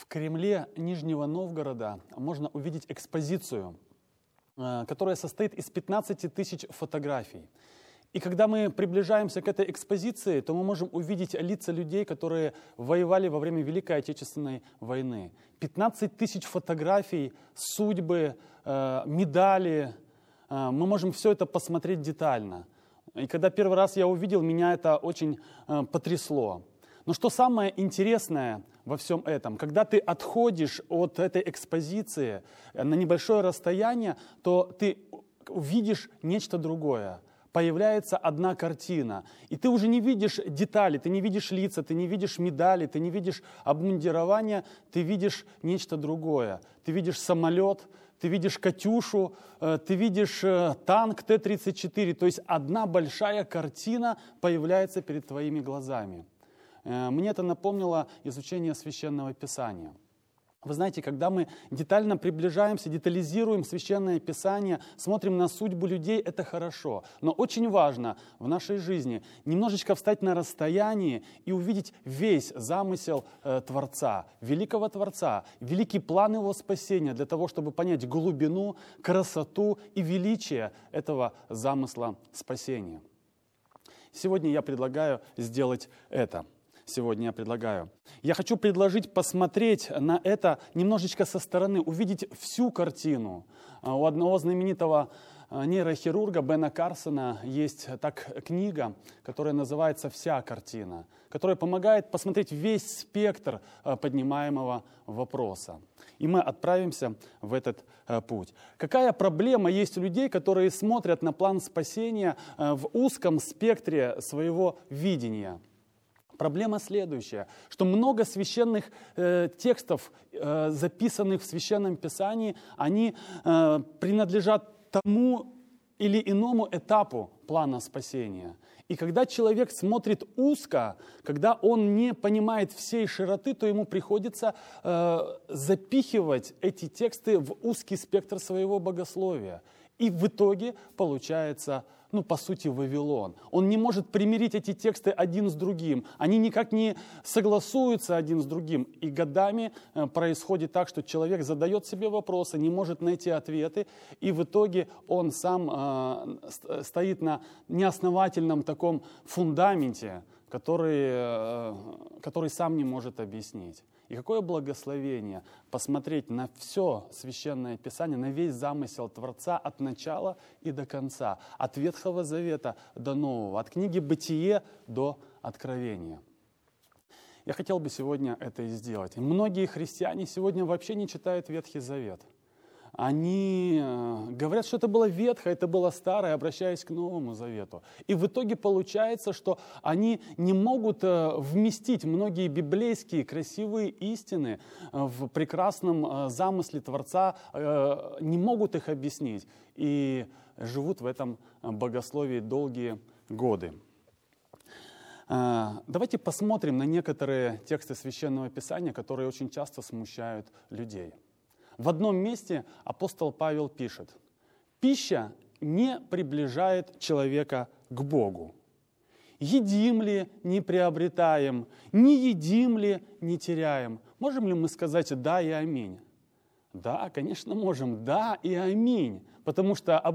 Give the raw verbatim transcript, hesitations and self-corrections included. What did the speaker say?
В Кремле Нижнего Новгорода можно увидеть экспозицию, которая состоит из пятнадцати тысяч фотографий. И когда мы приближаемся к этой экспозиции, то мы можем увидеть лица людей, которые воевали во время Великой Отечественной войны. пятнадцать тысяч фотографий, судьбы, медали. Мы можем все это посмотреть детально. И когда первый раз я увидел, меня это очень потрясло. Но что самое интересное во всем этом, когда ты отходишь от этой экспозиции на небольшое расстояние, то ты видишь нечто другое. Появляется одна картина, и ты уже не видишь детали, ты не видишь лица, ты не видишь медали, ты не видишь обмундирования, ты видишь нечто другое. Ты видишь самолет, ты видишь «Катюшу», ты видишь танк Т тридцать четыре, то есть одна большая картина появляется перед твоими глазами. Мне это напомнило изучение Священного Писания. Вы знаете, когда мы детально приближаемся, детализируем Священное Писание, смотрим на судьбу людей, это хорошо. Но очень важно в нашей жизни немножечко встать на расстоянии и увидеть весь замысел э, Творца, великого Творца, великий план Его спасения, для того, чтобы понять глубину, красоту и величие этого замысла спасения. Сегодня я предлагаю сделать это. Сегодня я предлагаю. Я хочу предложить посмотреть на это немножечко со стороны, увидеть всю картину. У одного знаменитого нейрохирурга Бена Карсона есть так книга, которая называется «Вся картина», которая помогает посмотреть весь спектр поднимаемого вопроса. И мы отправимся в этот путь. Какая проблема есть у людей, которые смотрят на план спасения в узком спектре своего видения? Проблема следующая, что много священных э, текстов, э, записанных в Священном Писании, они э, принадлежат тому или иному этапу плана спасения. И когда человек смотрит узко, когда он не понимает всей широты, то ему приходится э, запихивать эти тексты в узкий спектр своего богословия. И в итоге получается, ну, по сути, Вавилон. Он не может примирить эти тексты один с другим. Они никак не согласуются один с другим. И годами происходит так, что человек задает себе вопросы, не может найти ответы, и в итоге он сам э, стоит на неосновательном таком фундаменте, который, э, который сам не может объяснить. И какое благословение посмотреть на все Священное Писание, на весь замысел Творца от начала и до конца, от Ветхого Завета до Нового, от книги «Бытие» до Откровения. Я хотел бы сегодня это и сделать. И многие христиане сегодня вообще не читают Ветхий Завет. Они говорят, что это было ветхое, это было старое, обращаясь к Новому Завету. И в итоге получается, что они не могут вместить многие библейские красивые истины в прекрасном замысле Творца, не могут их объяснить. И живут в этом богословии долгие годы. Давайте посмотрим на некоторые тексты Священного Писания, которые очень часто смущают людей. В одном месте апостол Павел пишет: «Пища не приближает человека к Богу. Едим ли, не приобретаем, не едим ли, не теряем». Можем ли мы сказать «да» и «аминь»? Да, конечно, можем. Да и аминь. Потому что